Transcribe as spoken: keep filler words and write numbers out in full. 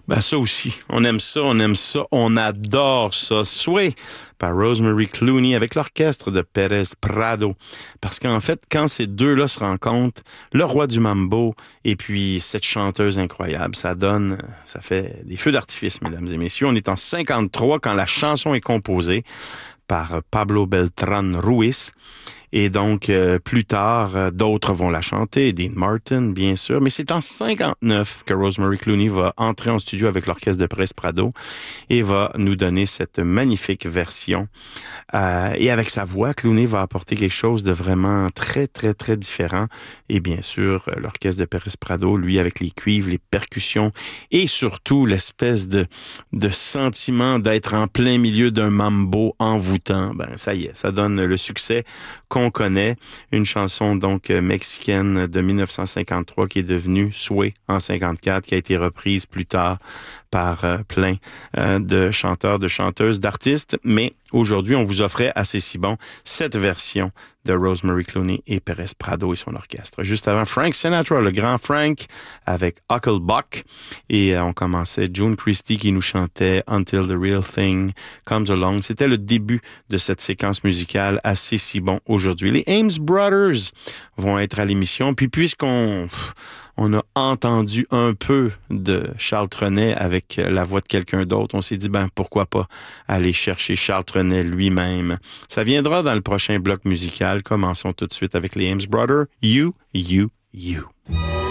Ben ça aussi, on aime ça, on aime ça, on adore ça. Sway par Rosemary Clooney avec l'orchestre de Pérez Prado. Parce qu'en fait, quand ces deux-là se rencontrent, le roi du mambo et puis cette chanteuse incroyable, ça donne, ça fait des feux d'artifice, mesdames et messieurs. On est en cinquante-trois quand la chanson est composée par Pablo Beltrán Ruiz. Et donc, euh, plus tard, euh, d'autres vont la chanter, Dean Martin, bien sûr. Mais c'est en cinquante-neuf que Rosemary Clooney va entrer en studio avec l'orchestre de Pérez Prado et va nous donner cette magnifique version. Euh, et avec sa voix, Clooney va apporter quelque chose de vraiment très, très, très différent. Et bien sûr, l'orchestre de Pérez Prado, lui, avec les cuivres, les percussions et surtout l'espèce de, de sentiment d'être en plein milieu d'un mambo envoûtant. Ben, ça y est, ça donne le succès qu'on connaît. Une chanson donc mexicaine de dix-neuf cent cinquante-trois qui est devenue Sway en cinquante-quatre, qui a été reprise plus tard par euh, plein euh, de chanteurs, de chanteuses, d'artistes. Mais aujourd'hui, on vous offrait assez si bon cette version de Rosemary Clooney et Pérez Prado et son orchestre. Juste avant, Frank Sinatra, le grand Frank, avec Hucklebuck. Et euh, on commençait June Christy qui nous chantait Until the Real Thing Comes Along. C'était le début de cette séquence musicale assez si bon aujourd'hui. Les Ames Brothers vont être à l'émission. Puis puisqu'on... on a entendu un peu de Charles Trenet avec la voix de quelqu'un d'autre. On s'est dit, ben pourquoi pas aller chercher Charles Trenet lui-même. Ça viendra dans le prochain bloc musical. Commençons tout de suite avec les Ames Brothers. You, You, You.